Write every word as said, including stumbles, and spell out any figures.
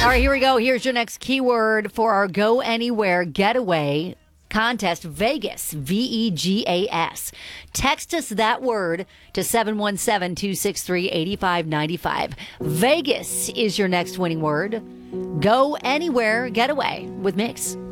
All right, here we go. Here's your next keyword for our Go Anywhere Getaway contest. Vegas, V E G A S. Text us that word to seven one seven, two six three, eight five nine five. Vegas is your next winning word. Go Anywhere Getaway with Mix.